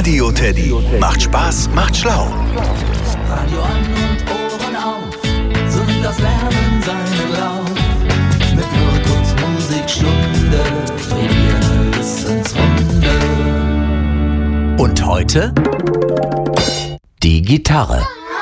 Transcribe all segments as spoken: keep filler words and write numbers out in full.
Radio Teddy. Macht Spaß, macht schlau. Radio an und Ohren auf, sind das Lernen seinen Lauf. Mit Mirkus Musikstunde, eine Wissensrunde. Und heute die Gitarre.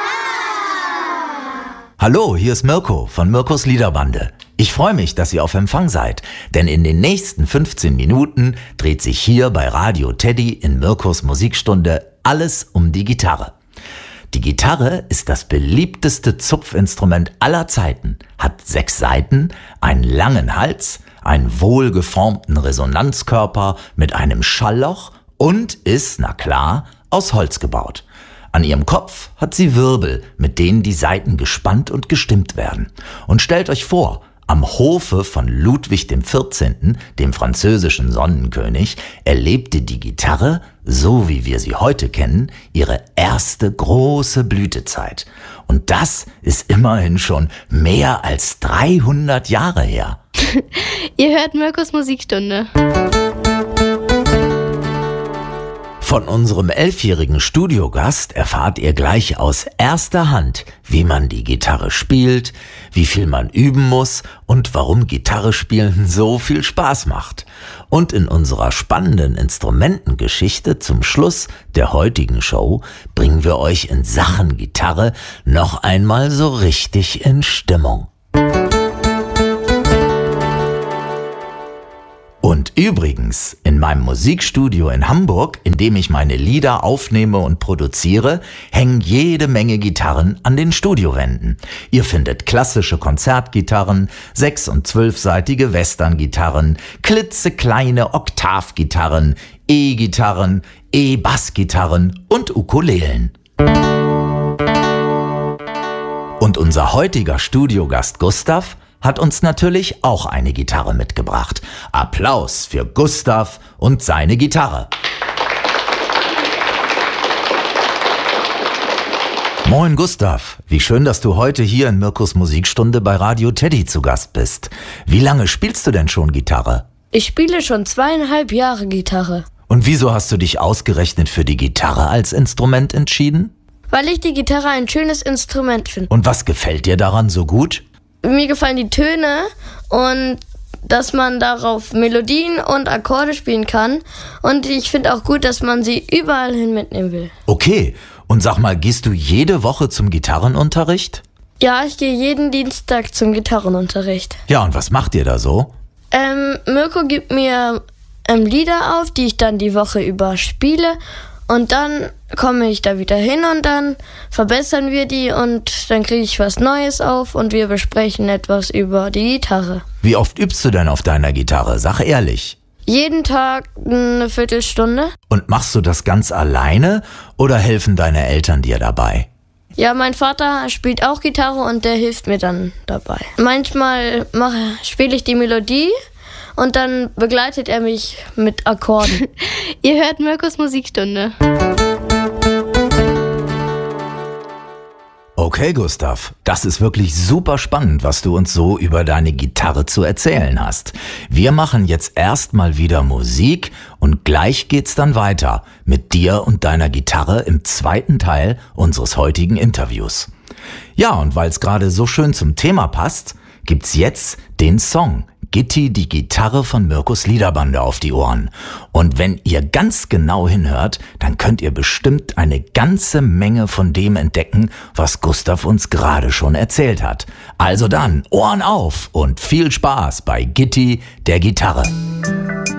Hallo, hier ist Mirko von Mirkus Liederbande. Ich freue mich, dass ihr auf Empfang seid, denn in den nächsten fünfzehn Minuten dreht sich hier bei Radio Teddy in Mirkus Musikstunde alles um die Gitarre. Die Gitarre ist das beliebteste Zupfinstrument aller Zeiten, hat sechs Saiten, einen langen Hals, einen wohlgeformten Resonanzkörper mit einem Schallloch und ist, na klar, aus Holz gebaut. An ihrem Kopf hat sie Wirbel, mit denen die Saiten gespannt und gestimmt werden. Und stellt euch vor, am Hofe von Ludwig dem vierzehnten., dem französischen Sonnenkönig, erlebte die Gitarre, so wie wir sie heute kennen, ihre erste große Blütezeit. Und das ist immerhin schon mehr als dreihundert Jahre her. Ihr hört Mirkus Musikstunde. Von unserem elfjährigen Studiogast erfahrt ihr gleich aus erster Hand, wie man die Gitarre spielt, wie viel man üben muss und warum Gitarre spielen so viel Spaß macht. Und in unserer spannenden Instrumentengeschichte zum Schluss der heutigen Show bringen wir euch in Sachen Gitarre noch einmal so richtig in Stimmung. Und übrigens, in meinem Musikstudio in Hamburg, in dem ich meine Lieder aufnehme und produziere, hängen jede Menge Gitarren an den Studiowänden. Ihr findet klassische Konzertgitarren, sechs- und zwölfsaitige Western-Gitarren, klitzekleine Oktavgitarren, E-Gitarren, E-Bassgitarren und Ukulelen. Und unser heutiger Studiogast Gustav hat uns natürlich auch eine Gitarre mitgebracht. Applaus für Gustav und seine Gitarre. Moin Gustav, wie schön, dass du heute hier in Mirkus Musikstunde bei Radio Teddy zu Gast bist. Wie lange spielst du denn schon Gitarre? Ich spiele schon zweieinhalb Jahre Gitarre. Und wieso hast du dich ausgerechnet für die Gitarre als Instrument entschieden? Weil ich die Gitarre ein schönes Instrument finde. Und was gefällt dir daran so gut? Mir gefallen die Töne und dass man darauf Melodien und Akkorde spielen kann. Und ich finde auch gut, dass man sie überall hin mitnehmen will. Okay, und sag mal, gehst du jede Woche zum Gitarrenunterricht? Ja, ich gehe jeden Dienstag zum Gitarrenunterricht. Ja, und was macht ihr da so? Ähm, Mirko gibt mir ähm, Lieder auf, die ich dann die Woche über spiele. Und dann komme ich da wieder hin und dann verbessern wir die und dann kriege ich was Neues auf und wir besprechen etwas über die Gitarre. Wie oft übst du denn auf deiner Gitarre? Sag ehrlich. Jeden Tag eine Viertelstunde. Und machst du das ganz alleine oder helfen deine Eltern dir dabei? Ja, mein Vater spielt auch Gitarre und der hilft mir dann dabei. Manchmal mache, spiele ich die Melodie. Und dann begleitet er mich mit Akkorden. Ihr hört Mirkus Musikstunde. Okay, Gustav, das ist wirklich super spannend, was du uns so über deine Gitarre zu erzählen hast. Wir machen jetzt erstmal wieder Musik und gleich geht's dann weiter mit dir und deiner Gitarre im zweiten Teil unseres heutigen Interviews. Ja, und weil es gerade so schön zum Thema passt, gibt's jetzt den Song Gitti, die Gitarre von Mirkus Liederbande auf die Ohren. Und wenn ihr ganz genau hinhört, dann könnt ihr bestimmt eine ganze Menge von dem entdecken, was Gustav uns gerade schon erzählt hat. Also dann, Ohren auf und viel Spaß bei Gitti, der Gitarre.